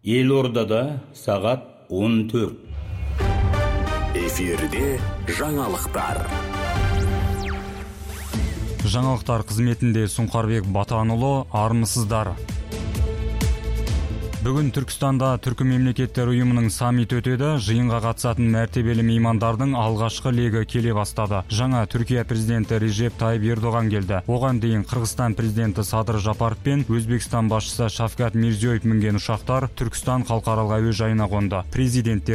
Елордада сағат 14. Эфирде жаңалықтар. Жаңалықтар қызметінде Сұңқарбек Батанұлы, армысыздар. Бүгін Түркістанда Түркі мемлекеттер ұйымының саммиті өтеді. Жиынға қатысатын мәртебелі меймандардың алғашқы легі келе бастады. Жаңа Түркия президенті Режеп Тайып Ердоған келді. Оған дейін Қырғызстан президенті Садыр Жапаров пен Өзбекстан басшысы Шавкат Мирзиёев мінген ұшақтар Түркістан халықаралық әуежайына қонды. Президенттер